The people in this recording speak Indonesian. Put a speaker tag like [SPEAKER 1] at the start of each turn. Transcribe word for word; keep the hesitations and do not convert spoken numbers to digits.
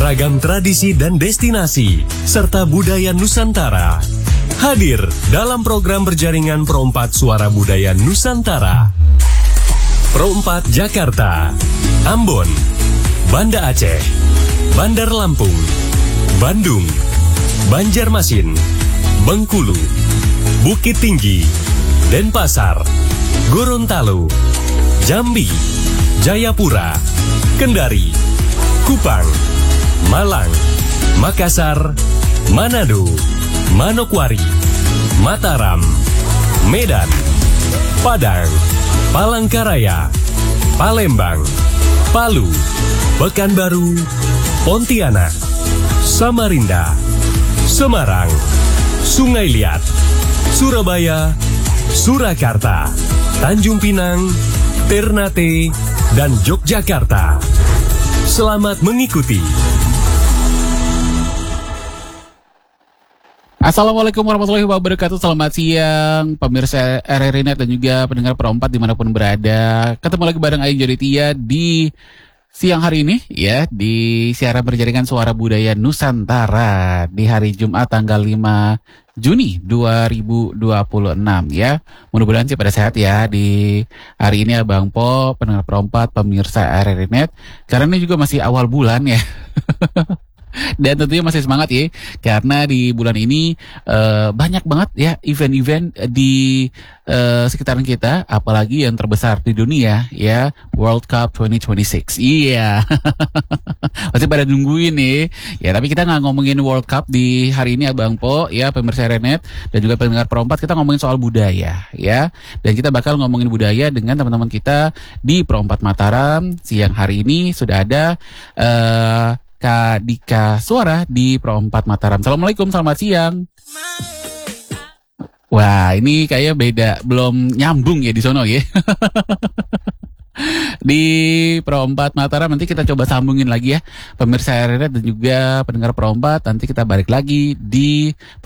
[SPEAKER 1] beragam tradisi dan destinasi, serta budaya Nusantara. Hadir dalam program berjaringan Pro empat Suara Budaya Nusantara. Pro empat Jakarta, Ambon, Banda Aceh, Bandar Lampung, Bandung, Banjarmasin, Bengkulu, Bukit Tinggi, Denpasar, Gorontalo, Jambi, Jayapura, Kendari, Kupang, Malang, Makassar, Manado, Manokwari, Mataram, Medan, Padang, Palangkaraya, Palembang, Palu, Pekanbaru, Pontianak, Samarinda, Semarang, Sungai Liat, Surabaya, Surakarta, Tanjung Pinang, Ternate, dan Yogyakarta. Selamat mengikuti.
[SPEAKER 2] Assalamualaikum warahmatullahi wabarakatuh. Selamat siang pemirsa R R I Net dan juga pendengar Pro empat dimanapun berada. Ketemu lagi bareng Ayu Joditia di siang hari ini ya, di siaran berjaringan Suara Budaya Nusantara di hari Jumat tanggal lima Juni dua ribu dua puluh enam ya. Mudah-mudahan sih pada sehat ya di hari ini Abang Po, pendengar Pro empat, pemirsa R R I Net. Karena ini juga masih awal bulan ya. Dan tentunya masih semangat ya, karena di bulan ini uh, banyak banget ya event-event di uh, sekitaran kita, apalagi yang terbesar di dunia ya, World Cup dua ribu dua puluh enam. Iya, masih pada nungguin nih ya. Tapi kita nggak ngomongin World Cup di hari ini Abang Po ya, pemirsa Renet dan juga pendengar Pro empat. Kita ngomongin soal budaya ya, dan kita bakal ngomongin budaya dengan teman-teman kita di Pro empat Mataram. Siang hari ini sudah ada uh, Kak Dika Suara di Pro empat Mataram. Assalamualaikum, selamat siang. Wah, ini kayaknya beda, belum nyambung ya di sono ya. Di Pro empat Mataram nanti kita coba sambungin lagi ya, pemirsa R R I dan juga pendengar Pro empat. Nanti kita balik lagi di